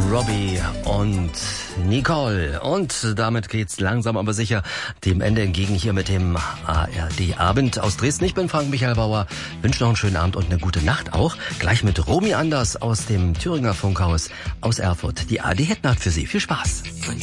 Robbie und Nicole. Und damit geht's langsam aber sicher dem Ende entgegen hier mit dem ARD-Abend aus Dresden. Ich bin Frank-Michael Bauer, wünsche noch einen schönen Abend und eine gute Nacht auch. Gleich mit Romy Anders aus dem Thüringer Funkhaus aus Erfurt. Die ARD-Hitnacht für Sie. Viel Spaß.